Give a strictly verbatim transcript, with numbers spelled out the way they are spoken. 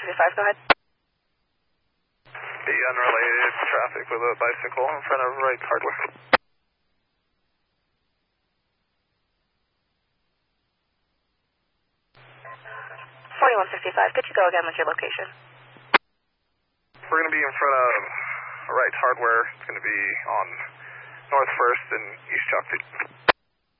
fifty-five, go ahead. The unrelated traffic with a bicycle in front of Wright's Hardware. forty-one fifty-five, could you go again with your location? We're going to be in front of Wright's Hardware. It's going to be on North First and East Chalk.